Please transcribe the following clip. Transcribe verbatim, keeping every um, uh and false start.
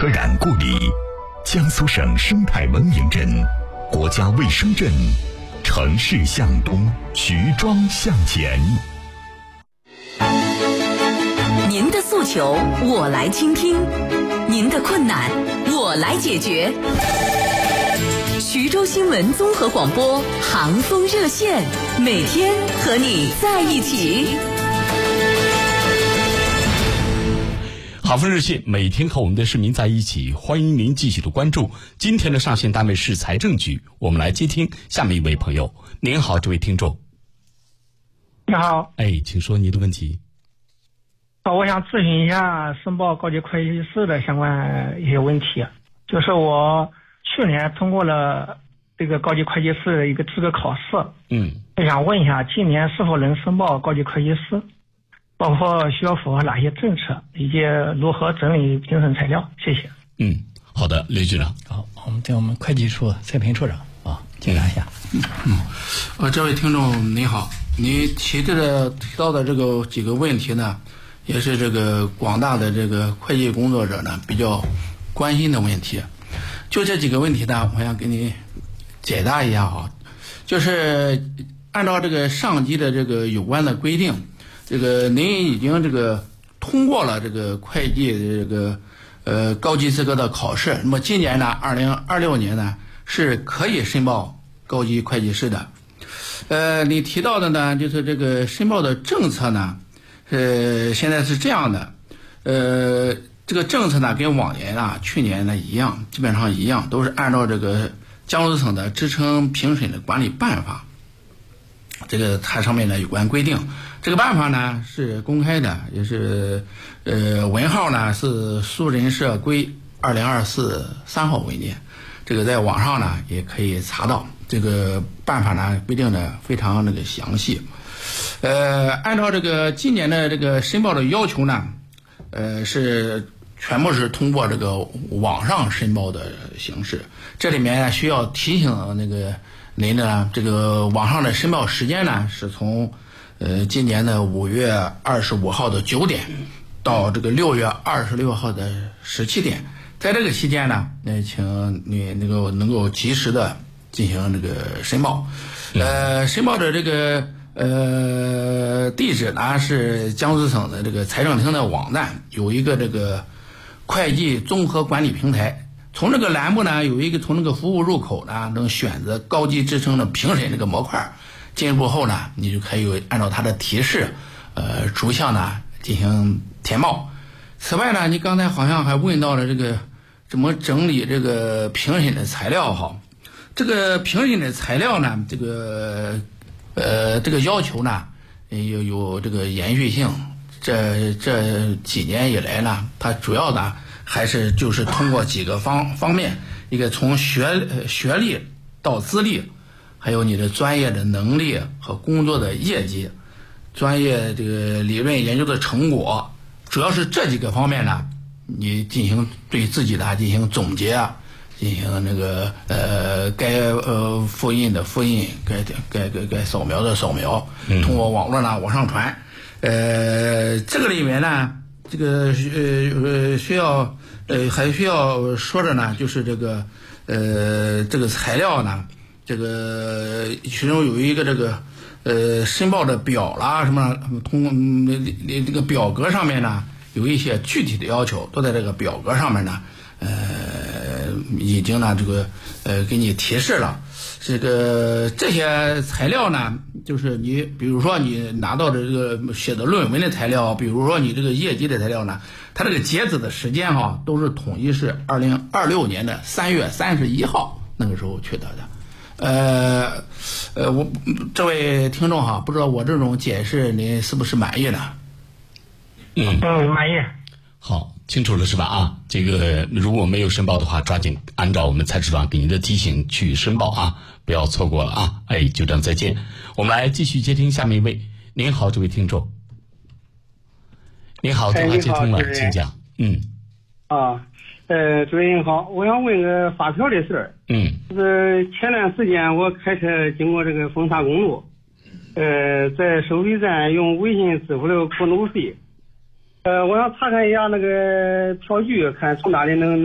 可染故里，江苏省生态文明镇，国家卫生镇，城市向东，徐庄向前。 您的诉求我来倾听，您的困难我来解决。徐州新闻综合广播航风热线，每天和你在一起。 航风热线每天和我们的市民在一起，欢迎您继续的关注。今天的上线单位是财政局，我们来接听下面一位朋友。您好，这位听众。 你好， 哎，请说您的问题。 啊，我想咨询一下申报高级会计师的相关一些问题。就是我去年通过了这个高级会计师的一个资格考试， 嗯， 我想问一下，今年是否能申报高级会计师？包括需要符合哪些政策，以及如何整理评审材料？谢谢。 嗯，好的，刘局长。 好，我们听我们会计处蔡平处长啊，解答一下。 嗯，呃，这位听众您好，你提的提到的这个几个问题呢，也是这个广大的这个会计工作者呢比较关心的问题。就这几个问题呢，我想给你解答一下啊，就是按照这个上级的这个有关的规定。这个您已经这个通过了这个会计的这个呃高级资格的考试，那么今年呢，二零二六年呢是可以申报高级会计师的。呃，你提到的呢，就是这个申报的政策呢，呃，现在是这样的，呃，这个政策呢跟往年啊、去年呢一样，基本上一样，都是按照这个江苏省的职称评审的管理办法。这个它上面呢有关规定，这个办法呢是公开的，也是呃文号呢是苏人社规二零二四三号文件，这个在网上呢也可以查到。这个办法呢规定的非常那个详细。呃，按照这个今年的这个申报的要求呢，呃是全部是通过这个网上申报的形式。这里面需要提醒那个。您呢？这个网上的申报时间呢，是从呃今年的五月二十五号的九点到这个六月二十六号的十七点，在这个期间呢，那请你那个能够及时的进行这个申报。呃，申报的这个呃地址呢是江苏省的这个财政厅的网站，有一个这个会计综合管理平台。从这个栏目呢，有一个从那个服务入口呢，能选择高级职称的评审这个模块，进入后呢，你就可以按照它的提示，呃，逐项呢进行填报。此外呢，你刚才好像还问到了这个怎么整理这个评审的材料哈。这个评审的材料呢，这个呃这个要求呢，有有这个延续性。这这几年以来呢，它主要的。还是就是通过几个方方面，一个从学学历到资历，还有你的专业的能力和工作的业绩，专业这个理论研究的成果，主要是这几个方面呢，你进行对自己的进行总结啊，进行那个呃该呃复印的复印，该该该该扫描的扫描，通过网络呢往上传，呃这个里面呢。这个呃呃需要呃还需要说的呢，就是这个呃这个材料呢，这个其中有一个这个呃申报的表啦什么，通过那这个表格上面呢有一些具体的要求，都在这个表格上面呢，呃已经呢这个呃给你提示了。这个这些材料呢，就是你比如说你拿到的这个写的论文的材料，比如说你这个业绩的材料呢，它这个截止的时间哈，都是统一是二零二六年的三月三十一号那个时候取得的。呃呃，我这位听众哈，不知道我这种解释您是不是满意呢？ 嗯嗯，满意。 好，清楚了是吧？啊，这个如果没有申报的话，抓紧按照我们蔡处长给您的提醒去申报啊，不要错过了啊！哎，就这样，再见。我们来继续接听下面一位。您好，这位听众。您好，电话接通了，请讲。嗯。 啊，呃，主任好，我想问个发票的事儿。 嗯。 就是前段时间我开车经过这个丰沙公路，呃，在收费站用微信支付了过路费。呃，我想查看一下那个票据，看从哪里能